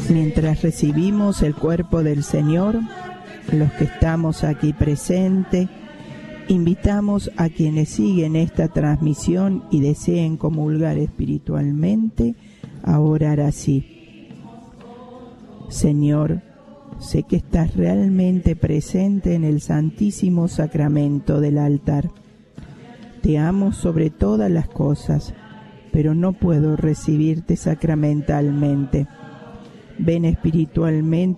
Mientras recibimos el cuerpo del Señor, los que estamos aquí presentes, invitamos a quienes siguen esta transmisión y deseen comulgar espiritualmente a orar así. Señor, sé que estás realmente presente en el Santísimo Sacramento del altar. Te amo sobre todas las cosas, pero no puedo recibirte sacramentalmente. Ven espiritualmente